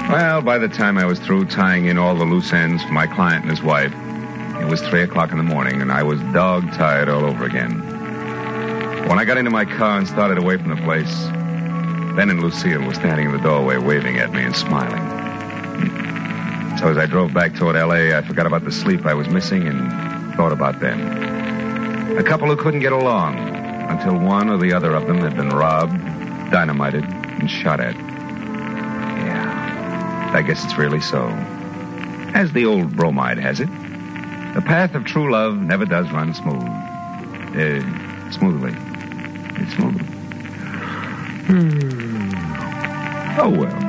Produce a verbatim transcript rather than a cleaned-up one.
Well, by the time I was through tying in all the loose ends for my client and his wife, it was three o'clock in the morning, and I was dog-tired all over again. When I got into my car and started away from the place, Ben and Lucille were standing in the doorway waving at me and smiling. So as I drove back toward L A, I forgot about the sleep I was missing and thought about them. A couple who couldn't get along until one or the other of them had been robbed, dynamited, and shot at. Yeah, I guess it's really so. As the old bromide has it, the path of true love never does run smooth. Uh, smoothly. It's smooth. Oh, well.